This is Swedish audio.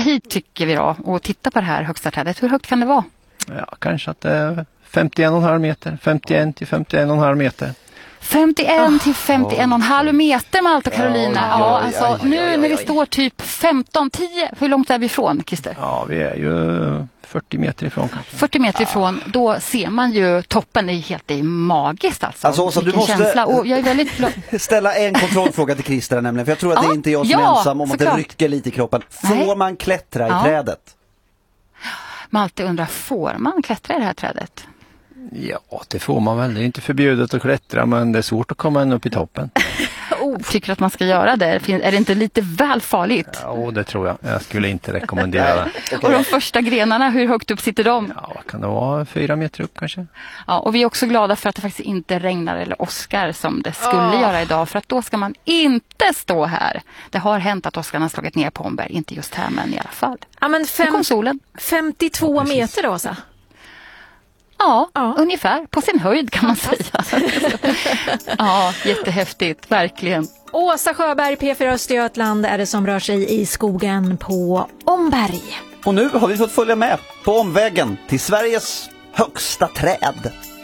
hit tycker vi då och titta på det här högsta trädet. Hur högt kan det vara? Ja, kanske att det är 51,5 meter. 51 till 51,5 meter. 51 till 51,5 meter, Malte och Carolina. Nu när vi står typ 15-10, hur långt är vi ifrån, Christer? Ja, vi är ju 40 meter ifrån kanske. 40 meter ifrån, då ser man ju toppen. Det är magiskt alltså. Alltså du måste och jag är väldigt ställa en kontrollfråga till Christer nämligen, för jag tror att det inte är jag som är ensam om att det rycker lite i kroppen. Får man klättra i trädet? Malte undrar, får man klättra i det här trädet? Ja, det får man väl. Det är inte förbjudet att klättra, men det är svårt att komma upp i toppen. Tycker att man ska göra det? Är det inte lite väl farligt? Ja, det tror jag. Jag skulle inte rekommendera det. Och de första grenarna, hur högt upp sitter de? Ja, vad kan det vara? 4 meter upp kanske? Ja, och vi är också glada för att det faktiskt inte regnar eller åskar som det skulle göra idag. För att då ska man inte stå här. Det har hänt att åskarna har slagit ner på Omberg. Inte just här, men i alla fall. Ja, men kom solen. 52 meter då, så. Ja, ungefär. På sin höjd kan man säga. Ja, jättehäftigt. Verkligen. Åsa Sjöberg, P4 Östergötland, är det som rör sig i skogen på Omberg. Och nu har vi fått följa med på omvägen till Sveriges högsta träd.